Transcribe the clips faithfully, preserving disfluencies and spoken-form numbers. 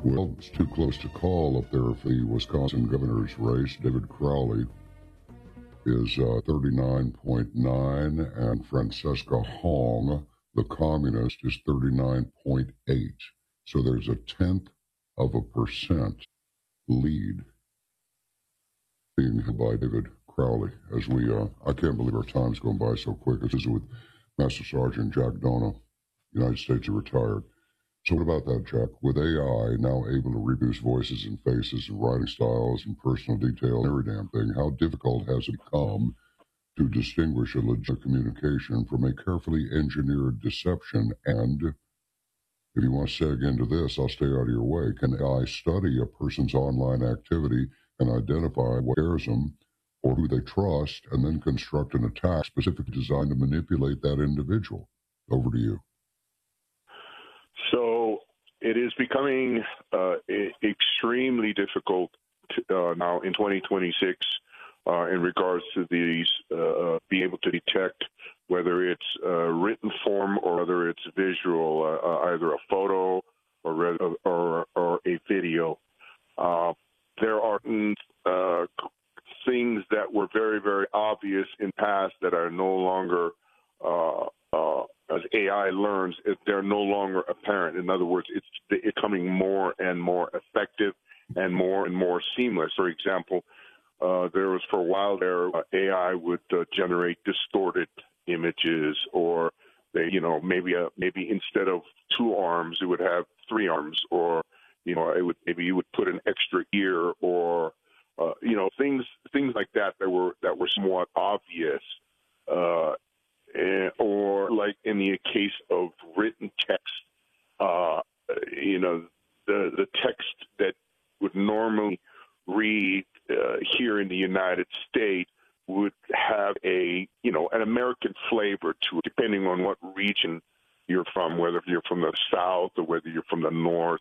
Well, it's too close to call up there for the Wisconsin governor's race. David Crowley is uh, thirty-nine point nine, and Francesca Hong, the communist, is thirty-nine point eight. So there's a tenth of a percent lead being held by David Crowley. As we, uh, I can't believe our time's going by so quick. This is with Master Sergeant Jack Dona, United States retired. So what about that, Jack? With A I now able to reproduce voices and faces and writing styles and personal detail and every damn thing, how difficult has it become to distinguish a legit communication from a carefully engineered deception? And if you want to seg into this, I'll stay out of your way. Can A I study a person's online activity and identify what scares them or who they trust, and then construct an attack specifically designed to manipulate that individual? Over to you. So it is becoming uh, extremely difficult to, uh, now in twenty twenty-six uh, in regards to these, uh, be able to detect whether it's uh, written form or whether it's visual, uh, uh, either a photo or, or, or a video. Uh, there are uh, things that were very, very obvious in the past that are no longer uh, uh, as A I learns, they're no longer apparent. In other words, it's becoming more and more effective and more and more seamless. For example, uh, there was for a while there, uh, A I would uh, generate distorted images, or they, you know, maybe a, maybe instead of two arms, it would have three arms, or you know, it would maybe you would put an extra ear, or uh, you know, things things like that that were that were somewhat obvious. Uh, And, or like in the case of written text, uh, you know, the the text that would normally read uh, here in the United States would have a, you know, an American flavor to it, depending on what region you're from, whether you're from the South or whether you're from the North.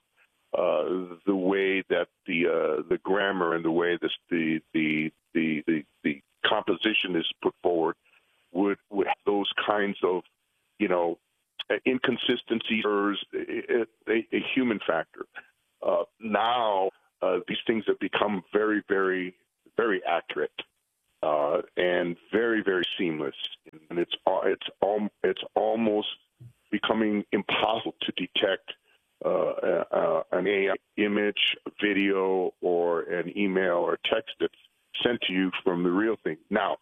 Uh, the way that the uh, the grammar and the way this, the, the the the the composition is put forward would would have those kinds of, you know, inconsistencies, or a, a, a human factor. Uh, now uh, these things have become very, very, very accurate uh, and very, very seamless, and it's it's it's almost becoming impossible to detect uh, uh, an A I image, video, or an email or text that's sent to you from the real thing. Now.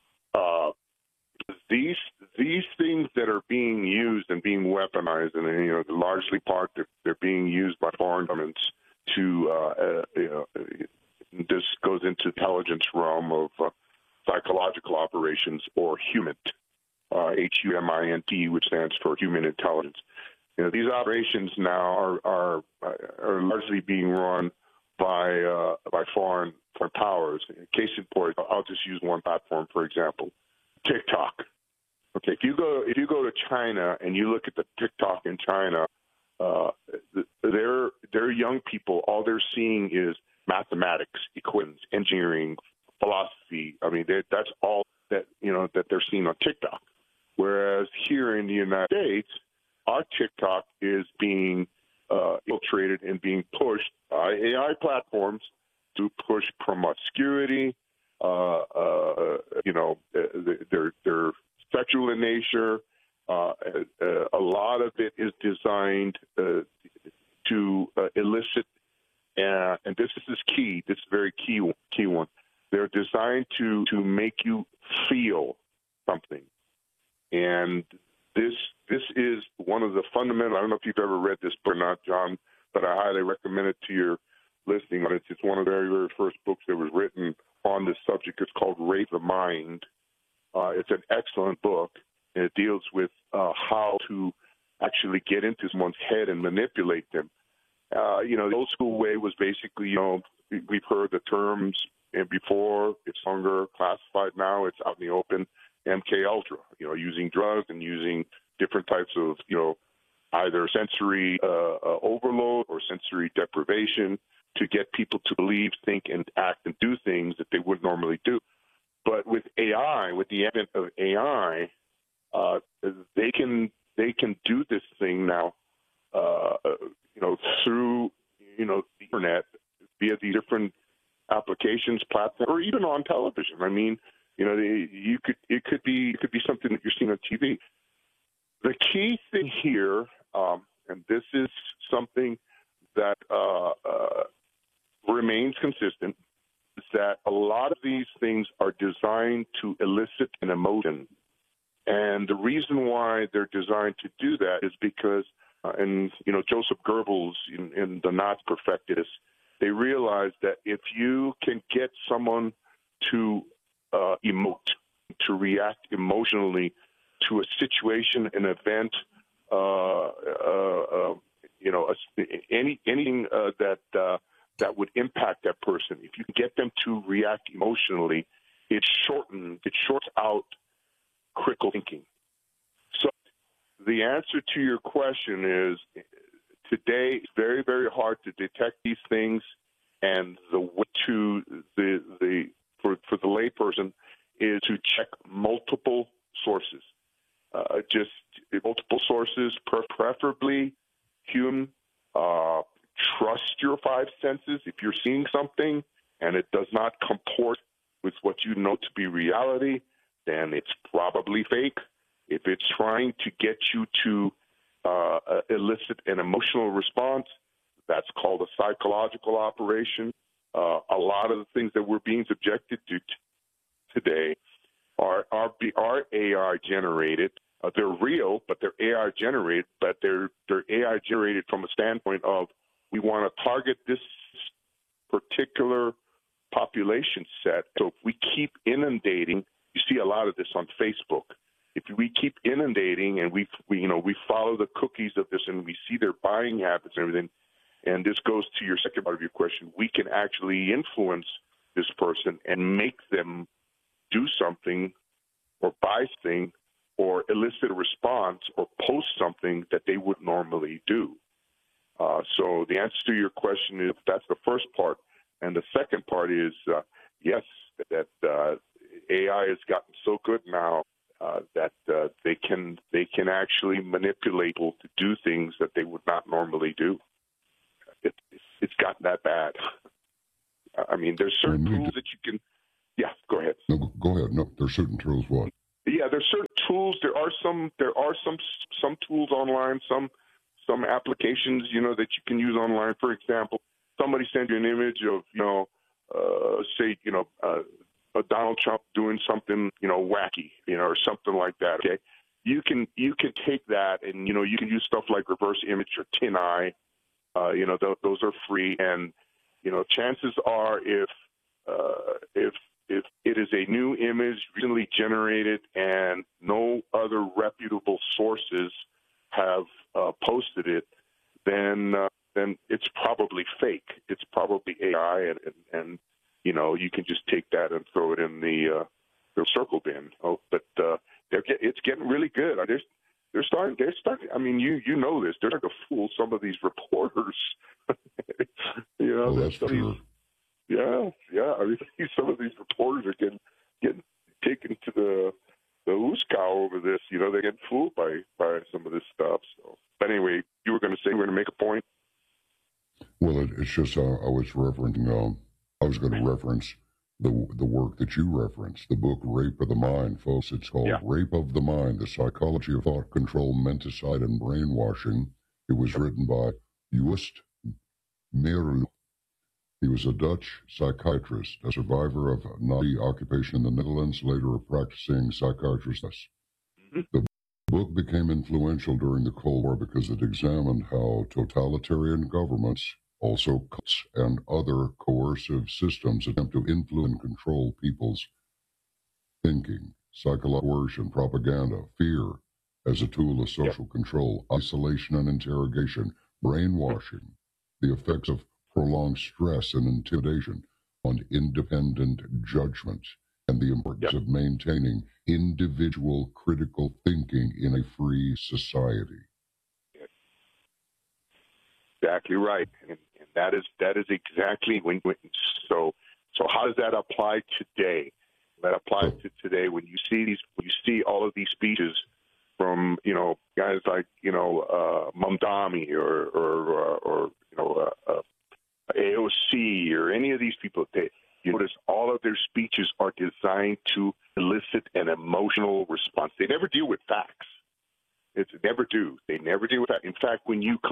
Uh, These these things that are being used and being weaponized, and you know, largely part they're, they're being used by foreign governments to. Uh, uh, you know, this goes into intelligence realm of uh, psychological operations, or HUMINT, uh, H U M I N T, which stands for human intelligence. You know, these operations now are are, are largely being run by uh, by foreign foreign powers. Case in point, I'll just use one platform for example. TikTok. Okay, if you go if you go to China and you look at the TikTok in China, uh, their their young people, all they're seeing is mathematics, equations, engineering, philosophy. I mean, that's all that you know that they're seeing on TikTok. Whereas here in the United States, our TikTok is being uh, infiltrated and being pushed by A I platforms to push promiscuity. Uh, uh, you know, they're, they're sexual in nature. Uh, uh, a lot of it is designed uh, to uh, elicit, uh, and this is key, this is very key, key one. They're designed to, to make you feel something. And this this is one of the fundamental, I don't know if you've ever read this book or not, John, but I highly recommend it to your listening. It's, it's one of the very, very first books that was written on this subject. It's called Raise the Mind. Uh, it's an excellent book, and it deals with uh, how to actually get into someone's head and manipulate them. Uh, you know, the old school way was basically, you know, we've heard the terms and before, it's longer classified now, it's out in the open, M K Ultra, you know, using drugs and using different types of, you know, either sensory uh, uh, overload or sensory deprivation to get people to believe, think, and act and do things that they would normally do. But with A I, with the advent of A I, uh, they can they can do this thing now, uh, you know, through you know internet via the different applications, platforms, or even on television. I mean, you know, you could it could be it could be something that you're seeing on T V. The key thing here, um, and this is something that uh, uh, remains consistent, is that a lot of these things are designed to elicit an emotion. And the reason why they're designed to do that is because, uh, and, you know, Joseph Goebbels in, in The Nazi perfected this, they realized that if you can get someone to uh, emote, to react emotionally to a situation, an event, uh, uh, uh, you know, a, any anything uh, that uh, that would impact that person, if you can get them to react emotionally, it shortens, it shorts out critical thinking. So the answer to your question is, today it's very, very hard to detect these things, and the way to the the for for the layperson is to check multiple sources, uh, just multiple sources, preferably human. Uh, trust your five senses. If you're seeing something and it does not comport with what you know to be reality, then it's probably fake. If it's trying to get you to uh, elicit an emotional response, that's called a psychological operation. Uh, a lot of the things that we're being subjected to t- today are, are, are A I generated. Uh, they're real, but they're A I generated, but they're, they're A I generated from a standpoint of we want to target this particular population set. So if we keep inundating, you see a lot of this on Facebook. If we keep inundating and we, we, you know, we follow the cookies of this and we see their buying habits and everything, and this goes to your second part of your question, we can actually influence this person and make them do something or buy something or elicit a response or post something that they would normally do. Uh, so the answer to your question is that's the first part. And the second part is, uh, yes, that uh, A I has gotten so good now uh, that uh, they can they can actually manipulate people to do things that they would not normally do. It, it's gotten that bad. I mean, there's certain well, tools that you can. Yeah, go ahead. No, go ahead. No, there's certain tools. What? Yeah, there's certain tools. There are some. There are some some tools online. Some some applications, you know, that you can use online. For example, somebody sends you an image of, you know, uh, say, you know, uh, Donald Trump doing something, you know, wacky, you know, or something like that. Okay, you can you can take that and, you know, you can use stuff like reverse image or TinEye. Uh, you know, th- those are free, and, you know, chances are if uh, if if it is a new image recently generated and no other reputable sources have uh, posted it, then uh, then it's probably fake. It's probably A I, and, and, and you know, you can just take that and throw it in the uh, the circle bin. Oh, but uh, they're get, it's getting really good. They're they're starting. They're starting. I mean, you you know this. They're starting to fool some of these reporters. you know, Oh, that's some true. of these, yeah, yeah. I mean, some of these reporters are getting getting taken to the the Uskow over this. You know, they're getting fooled by by some of this stuff. So, but anyway, you were going to say you were going to make a point. Well, it, it's just uh, I was referencing. Um, I was going to reference the the work that you referenced, the book "Rape of the Mind," folks. It's called Yeah. "Rape of the Mind: The Psychology of Thought Control, Menticide, and Brainwashing." It was written by Joost Meerloo. He was a Dutch psychiatrist, a survivor of Nazi occupation in the Netherlands, later a practicing psychiatrist. Mm-hmm. The book became influential during the Cold War because it examined how totalitarian governments, also cults and other coercive systems, attempt to influence and control people's thinking, psychological coercion, propaganda, fear as a tool of social yep. control, isolation and interrogation, brainwashing, the effects of prolonged stress and intimidation on independent judgment, and the importance yep. of maintaining individual critical thinking in a free society. Exactly right, and, and that is that is exactly when. when so, so how does that apply today? That applies to today when you see these, when you see all of these speeches from, you know, guys like, you know, uh, Mamdani or or uh, or you know uh, uh, A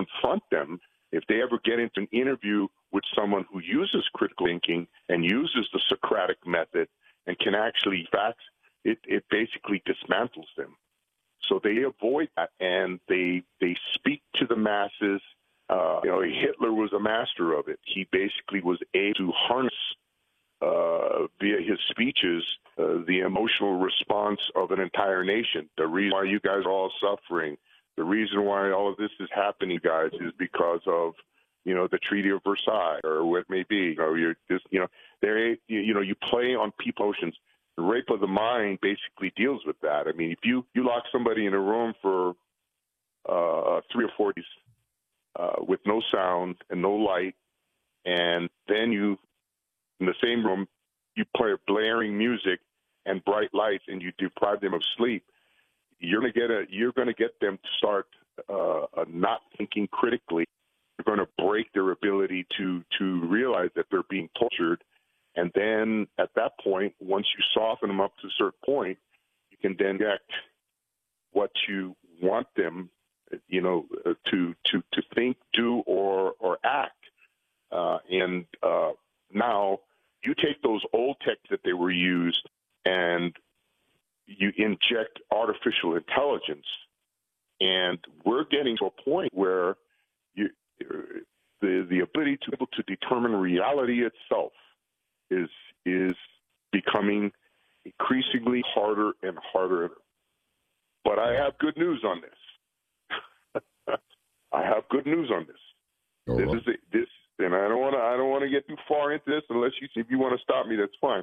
confront them, if they ever get into an interview with someone who uses critical thinking and uses the Socratic method and can actually facts, it, it basically dismantles them. So they avoid that, and they they speak to the masses. Uh, you know, Hitler was a master of it. He basically was able to harness uh, via his speeches uh, the emotional response of an entire nation. The reason why you guys are all suffering, the reason why all of this is happening, guys, is because of, you know, the Treaty of Versailles or what it may be. You know, you're just, you know, there, you, you know, you play on people's emotions. The rape of the mind basically deals with that. I mean, if you, you lock somebody in a room for uh, three or four days uh, with no sound and no light, and then you, in the same room, you play blaring music and bright lights, and you deprive them of sleep, you're going to get a, you're going to get them to start uh, not thinking critically. You're going to break their ability to to realize that they're being tortured. And then at that point, once you soften them up to a certain point, you can then get what you want them, you know, to to to think, do, or or act. Uh, and uh, now you take those old texts that they were used and you inject artificial intelligence, and we're getting to a point where you, the the ability to be able to determine reality itself is is becoming increasingly harder and harder. But I have good news on this. I have good news on this. All this right. is a, this, and I don't want to. I don't want to get too far into this unless you, if you want to stop me, that's fine.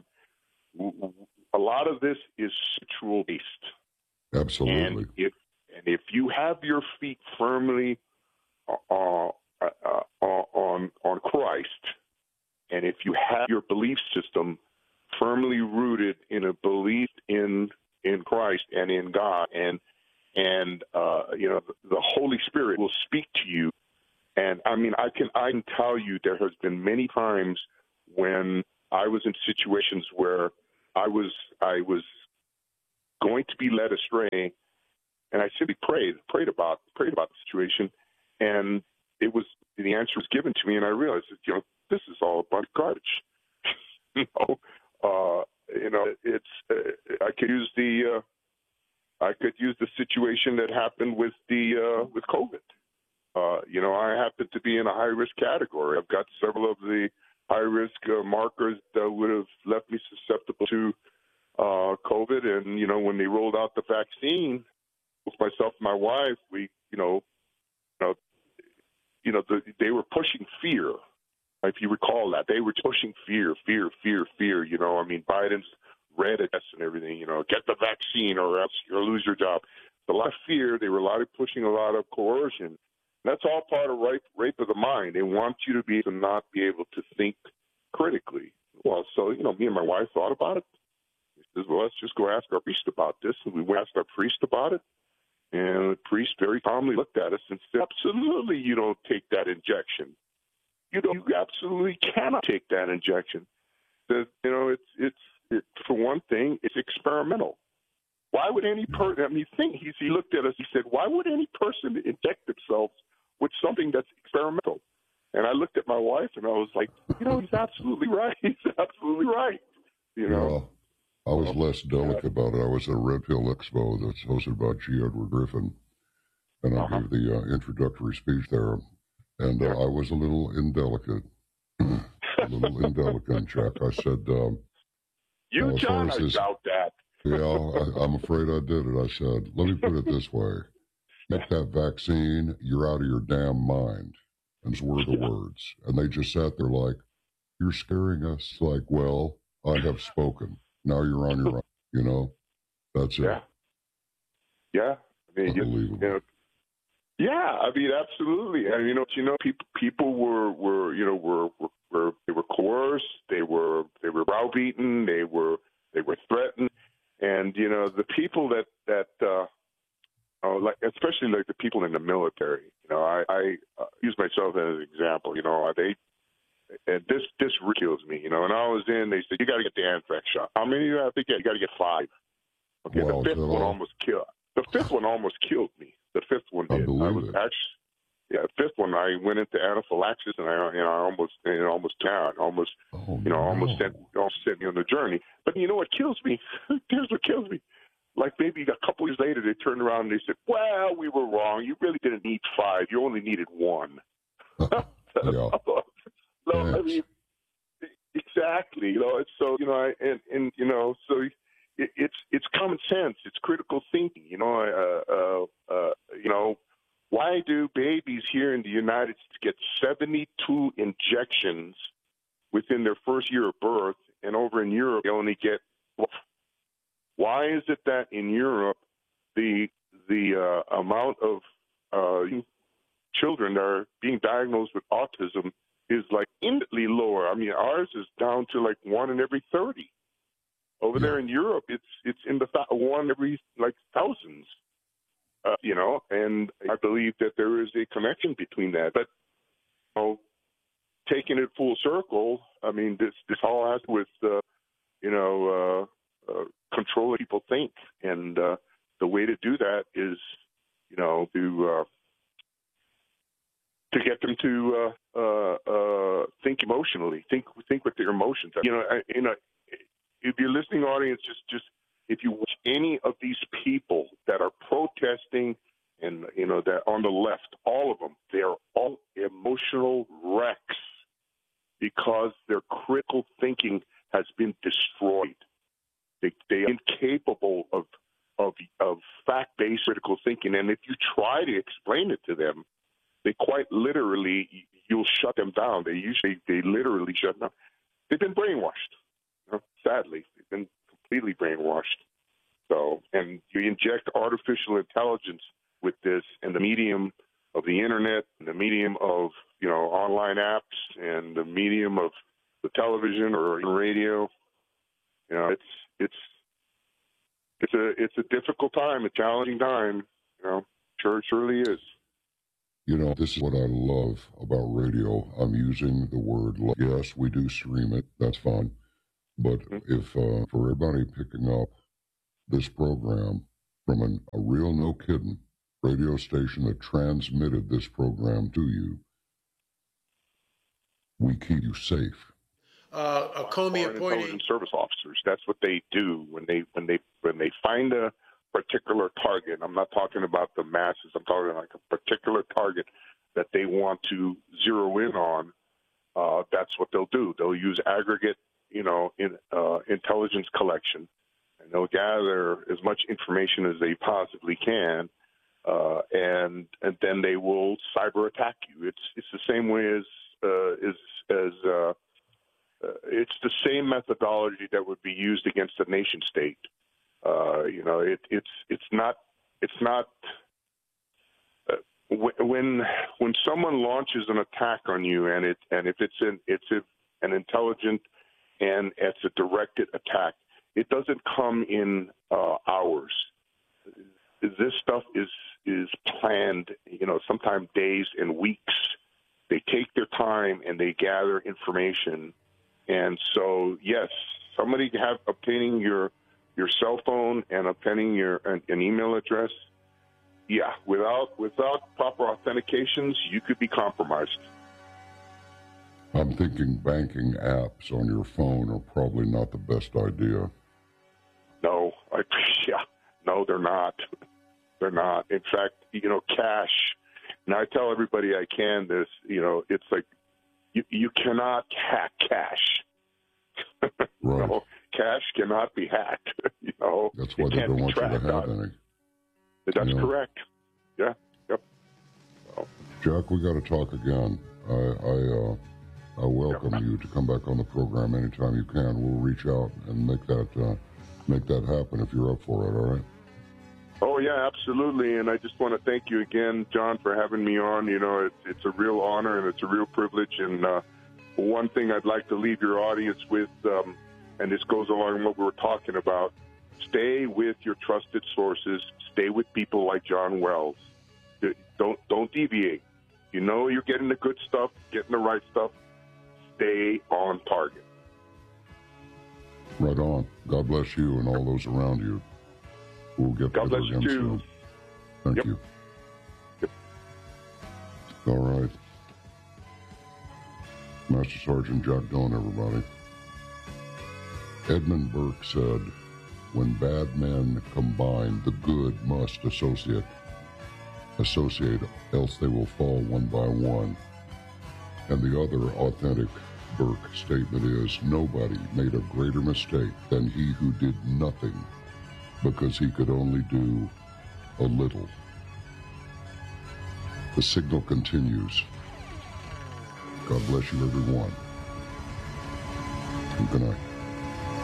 A lot of this is spiritual based. Absolutely. And if and if you have your feet firmly uh, uh, uh, on on Christ, and if you have your belief system firmly rooted in a belief in in Christ and in God, and and uh, you know, the Holy Spirit will speak to you. And I mean, I can I can tell you there has been many times when I was in situations where I was I was going to be led astray, and I simply prayed prayed about prayed about the situation, and it was the answer was given to me, and I realized that, you know, this is all a bunch of garbage. you know, uh, you know, it's uh, I could use the uh, I could use the situation that happened with the uh, with COVID. Uh, you know, I happen to be in a high risk category. I've got several of the high risk uh, markers that would have left me susceptible to uh, COVID. And, you know, when they rolled out the vaccine, with myself and my wife, we, you know, you know, you know the, they were pushing fear. If you recall that, they were pushing fear, fear, fear, fear. You know, I mean, Biden's read it and everything, you know, get the vaccine or else you'll lose your job. A lot of fear. They were a lot of pushing a lot of coercion. That's all part of rape, rape of the mind. They want you to be to not be able to think critically. Well, so, you know, me and my wife thought about it. We said, well, let's just go ask our priest about this. And we went asked our priest about it. And the priest very calmly looked at us and said, absolutely, you don't take that injection. You don't, you absolutely cannot take that injection. The, you know, it's, it's, it, for one thing, it's experimental. Why would any person, I mean, think, he, he looked at us, he said, why would any person inject themselves with something that's experimental? And I looked at my wife and I was like, you know, he's absolutely right. He's absolutely right. You know, yeah, I was less delicate yeah. about it. I was at a Red Pill Expo that's hosted by G. Edward Griffin, and I uh-huh. gave the uh, introductory speech there, and uh, I was a little indelicate, a little indelicate, Jack. I said, um, you, uh, John, I doubt that. yeah, I, I'm afraid I did it. I said, let me put it this way. Get that vaccine, you're out of your damn mind. And those were the yeah. words. And they just sat there like, you're scaring us. Like, well, I have spoken. Now you're on your own. You know? That's it. Yeah. Yeah. I mean, Unbelievable. You know, yeah, I mean, absolutely. And, you know, you know, people people were, were you know, were, were, were they were coerced, they were they were browbeaten, they were they were threatened. And, you know, the people that, that uh, oh, like, especially like the people in the military, you know, I, I uh, use myself as an example, you know, they, and this, this kills me, you know, and I was in, they said, you got to get the anthrax shot. How many do you have to get? You got to get five. Okay. Wow, the fifth one all? almost killed, the fifth one almost killed me. The fifth one did. I, I was it. actually, yeah, fifth one, I went into anaphylaxis, and I, you know, I almost, and it almost down, almost, Oh, you know, no. almost sent, almost sent me on the journey. But you know what kills me? Here's what kills me. Like maybe a couple years later, they turned around and they said, "Well, we were wrong. You really didn't need five. You only needed one." Yeah. No, I mean, exactly. You know, it's so you know, I, and and you know, so it, it's it's common sense. It's critical thinking. You know, uh, uh, uh, you know. Why do babies here in the United States get seventy-two injections within their first year of birth, and over in Europe they only get? Why is it that in Europe the the uh, amount of uh, children that are being diagnosed with autism is like infinitely lower? I mean, ours is down to like one in every thirty. Over Yeah. there in Europe, it's it's in the th- one every like thousands. Uh, you know, and I believe that there is a connection between that. But, you know, taking it full circle, I mean, this this all has with, uh, you know, uh, uh, controlling people think. And uh, the way to do that is, you know, to uh, to get them to uh, uh, uh, think emotionally, think think with their emotions. You know, I, you know, if your listening audience just just if you watch any of these people that are protesting and, you know, that on the left, all of them, they're all emotional wrecks because their critical thinking has been destroyed. They, they are incapable of, of, of fact-based critical thinking. And if you try to explain it to them, they quite literally, you'll shut them down. They usually, they literally shut down. They've been brainwashed, you know, sadly. They've been completely brainwashed. So, and you inject artificial intelligence with this and the medium of the internet and the medium of, you know, online apps and the medium of the television or radio. You know, it's it's it's a it's a difficult time, a challenging time. You know, sure, it surely is. You know, this is what I love about radio. I'm using the word love. Yes, we do stream it. That's fine. But if uh, for everybody picking up this program from an, a real, no kidding, radio station that transmitted this program to you, we keep you safe. Uh, a Comey Foreign appointee. intelligence service officers. That's what they do when they when they when they find a particular target. I'm not talking about the masses. I'm talking like a particular target that they want to zero in on. Uh, that's what they'll do. They'll use aggregate, you know, in uh, intelligence collection, and they'll gather as much information as they possibly can, uh, and and then they will cyber attack you. It's it's the same way as uh, as as uh, uh, it's the same methodology that would be used against a nation state. Uh, you know, it, it's it's not it's not uh, when when someone launches an attack on you, and it and if it's an it's a, an intelligent and it's a directed attack, it doesn't come in uh, hours. This stuff is is planned, you know, sometimes days and weeks. They take their time and they gather information, and so yes, somebody have obtaining your your cell phone and obtaining your an, an email address. Yeah, without without proper authentications, you could be compromised. I'm thinking banking apps on your phone are probably not the best idea. No, I, yeah, no, they're not. They're not. In fact, you know, cash. And I tell everybody I can this. You know, it's like you you cannot hack cash. Right. You know, cash cannot be hacked. You know, That's why it they can't don't be want you to tracked have on. any. That's Yeah. correct. Yeah. Yep. So, Jack, we got to talk again. I I, uh, I welcome Yeah. you to come back on the program anytime you can. We'll reach out and make that uh, make that happen if you're up for it. All right. Oh, yeah, absolutely. And I just want to thank you again, John, for having me on. You know, it's, it's a real honor and it's a real privilege. And uh, one thing I'd like to leave your audience with, um, and this goes along with what we were talking about, stay with your trusted sources. Stay with people like John Wells. Don't, don't deviate. You know you're getting the good stuff, getting the right stuff. Stay on target. Right on. God bless you and all those around you. We'll get God together bless you, again too. soon. Thank Yep. you. Yep. All right. Master Sergeant Jack Doan, everybody. Edmund Burke said, when bad men combine, the good must associate, associate, else they will fall one by one. And the other authentic Burke statement is, nobody made a greater mistake than he who did nothing because he could only do a little. The signal continues. God bless you, everyone. And good night.